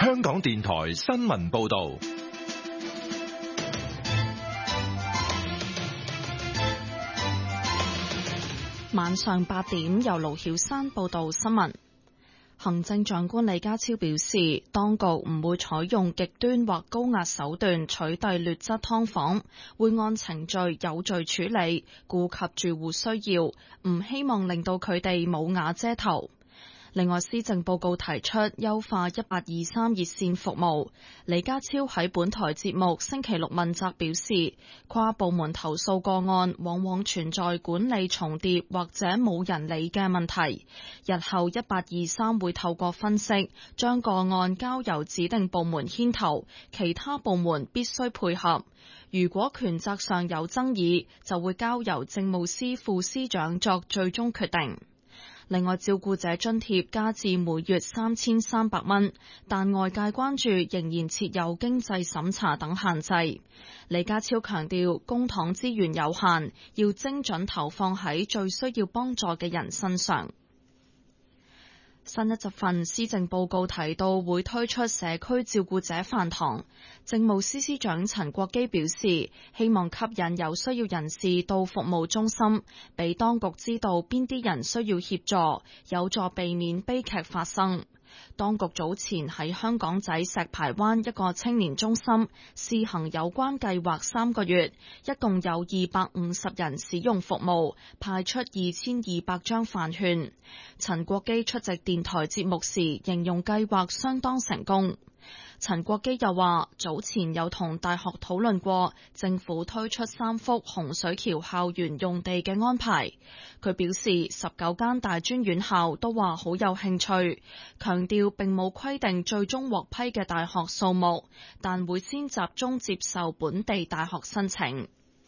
香港電台新聞報道。 晚上8點，由盧曉珊報道新聞。行政長官李家超表示，當局唔會採用極端或高壓手段取締劣質劏房，會按程序有序處理，顧及住戶需要，唔希望令到佢哋冇瓦遮頭。另外，施政報告提出優化1823熱線服務。李家超喺本台節目星期六問責表示，跨部門投訴個案往往存在管理重疊或者冇人理嘅問題。日後1823會透過分析，將個案交由指定部門牽頭，其他部門必須配合。如果權責上有爭議，就會交由政務司副司長作最終決定。另外，照顧者津貼加至每月3300蚊，但外界關注仍然設有經濟審查等限制。李家超強調，公帑資源有限，要精準投放喺最需要幫助嘅人身上。新一集份施政報告提到會推出社區照顧者飯堂，政務司司長陳國基表示，希望吸引有需要人士到服務中心，俾當局知道邊啲人需要協助，有助避免悲劇發生。當局早前喺香港仔石排灣一個青年中心試行有關計劃3個月，一共有250人使用服務，派出2200張飯券。陳國基出席電台節目時形容計劃相當成功。陳國基又話，早前有同大學討論過政府推出3幅洪水橋校園用地嘅安排。佢表示19間大專院校都話好有興趣，強調並冇規定最終獲批嘅大學數目，但會先集中接受本地大學申請。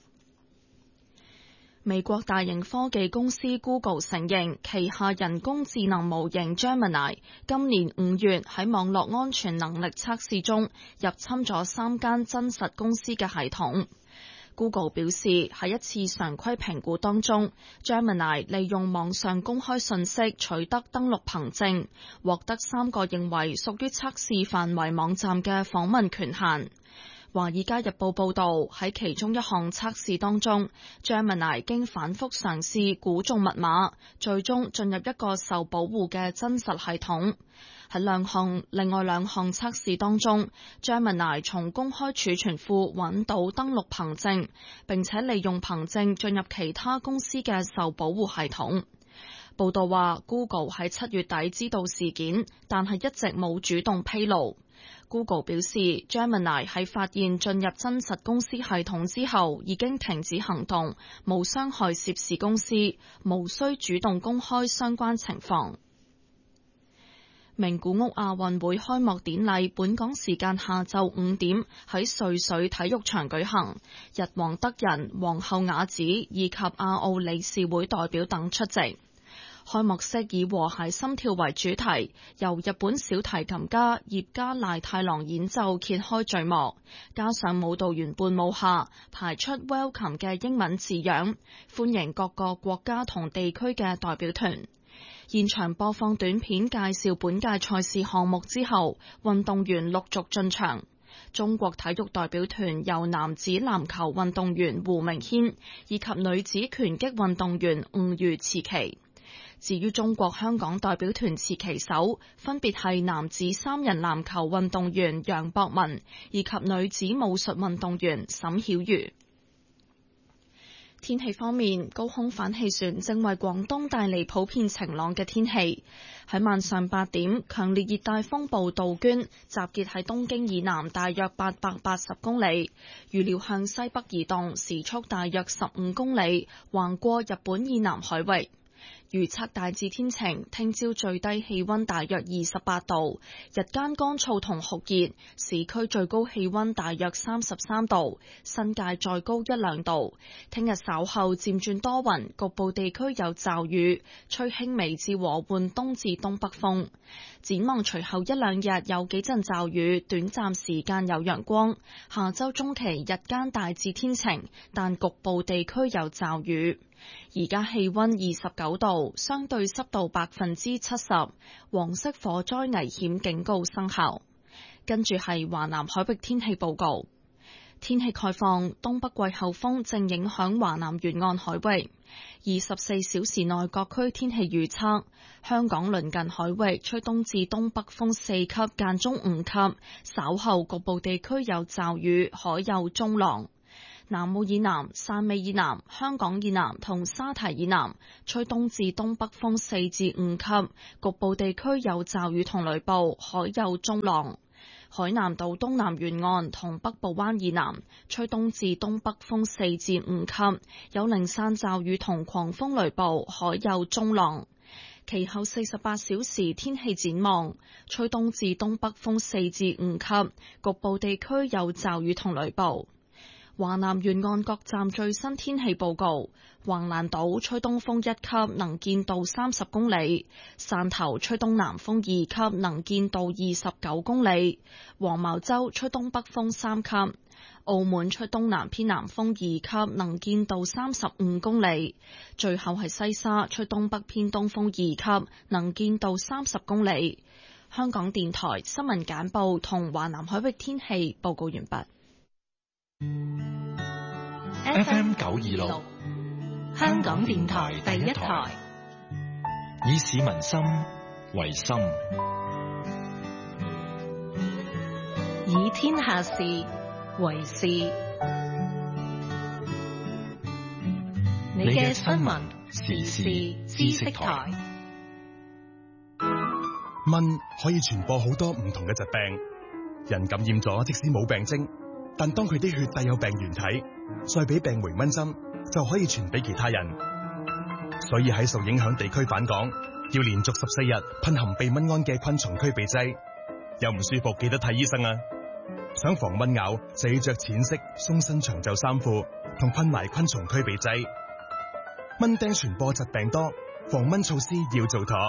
美國大型科技公司 Google 承認旗下人工智能模型 Gemini 今年5月喺網絡安全能力測試中入侵咗3間真實公司嘅系統。Google 表示喺一次常規評估當中， Gemini 利用網上公開信息取得登錄憑證，獲得3個認為屬於測試範圍網站嘅訪問權限。華爾街日報報導，喺其中一項測試當中， Gemini 經反覆嘗試估中密碼，最終進入一個受保護嘅真實系統。喺另外兩項測試當中， Gemini 從公開儲存庫揾到登錄憑證，並且利用憑證進入其他公司嘅受保護系統。報導話 Google 喺7月底知道事件，但係一直冇主動披露。Google 表示 Gemini 喺發現進入真實公司系統之後已經停止行動，無傷害涉事公司，無需主動公開相關情況。名古屋亞運會開幕典禮本港時間下晝5點喺瑞水體育場舉行，日皇德仁、皇后雅子以及亞奧理事會代表等出席。開幕式以和諧心跳為主題，由日本小提琴家葉加賴太郎演奏揭開序幕，加上舞蹈員伴舞下排出 Welcome 嘅英文字樣，歡迎各個國家同地區嘅代表團。現場播放短片介紹本屆賽事項目之後，運動員陸續進場。中國體育代表團由男子籃球運動員胡明軒以及女子拳擊運動員吳瑜持旗。至於中國香港代表團持旗手分別係男子3人籃球運動員楊博文以及女子武術運動員沈曉瑜。天氣方面，高空反氣旋正為廣東帶嚟普遍晴朗嘅天氣。喺晚上8點，強烈熱帶風暴杜鵑集結喺東京以南大約880公里，預料向西北移動，時速大約15公里，橫過日本以南海域。預測大致天晴，聽朝最低氣溫大約28度，日間乾燥同酷熱，市區最高氣溫大約33度，新界再高1-2度。聽日稍後漸轉多雲，局部地區有驟雨，吹輕微至和緩東至東北風。展望隨後1-2日有幾陣驟雨，短暫時間有陽光。下周中期日間大致天晴，但局部地區有驟雨。而家氣溫29度，相對濕度70%，黃色火災危險警告生效。 跟住係華南海域天氣報告。天氣概況，東北季候風正影響華南沿岸海域。24小時內各區天氣預測：香港鄰近海域吹東至東北風4級，間中5級，稍後局部地區有驟雨，海有中浪。南澳以南、汕尾以南、香港以南同沙堤以南吹東至東北風4至5級，局部地區有驟雨同雷暴，海有中浪。海南島東南沿岸同北部灣以南吹東至東北風4至5級，有零散驟雨同狂風雷暴，海有中浪。其後48小時天氣展望，吹東至東北風4至5級，局部地區有驟雨同雷暴。華南沿岸各站最新天氣報告：橫瀾島吹東風1級，能見度30公里；汕頭吹東南風2級，能見度29公里；黃茅洲吹東北風3級；澳門吹東南偏南風2級，能見度35公里；最後係西沙吹東北偏東風2級，能見度30公里。香港電台新聞簡報同華南海域天氣報告完畢。 FM 926， 香港電台第一台， 以市民心為心， 以天下事為事。你嘅新聞時事知識台。 蚊可以傳播好多唔同嘅疾病，人感染咗即使冇病徵，但當佢啲血帶有病原體，再俾病媒蚊針，就可以傳俾其他人。所以喺受影響地區返港，要連續14日噴含避蚊胺嘅昆蟲驅避劑。有唔舒服記得睇醫生啊！想防蚊咬就要着淺色鬆身長袖衫褲，同噴埋昆蟲驅避劑。蚊叮傳播疾病多，防蚊措施要做妥。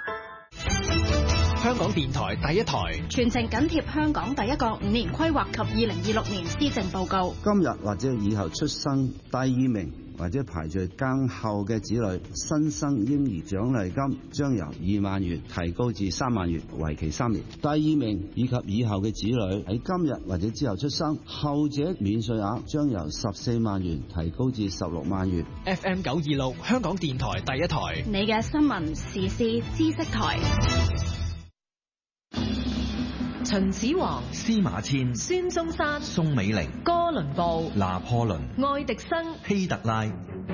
香港電台第一台， 全程緊貼香港第一個5年規劃及2026年施政報告。 今日或者以後出生第2名或者排在更後嘅子女，新生嬰兒獎勵金將由2萬元提高至3萬元，為期3年。第2名以及以後嘅子女喺今日或者之後出生，後者免稅額將由14萬元提高至16萬元。 FM 926香港電台第一台， 你嘅新聞時事知識台。秦始皇、 司馬遷、 孫中山、 宋美齡、 哥倫布、 拿破崙、 愛迪生、 希特拉，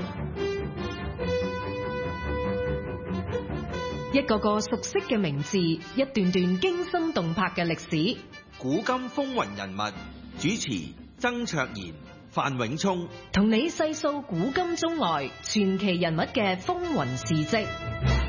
一個個熟悉嘅名字，一段段驚心動魄嘅歷史。 古今風雲人物，主持曾卓賢、范永聰， 同你細數古今中外傳奇人物嘅風雲事跡。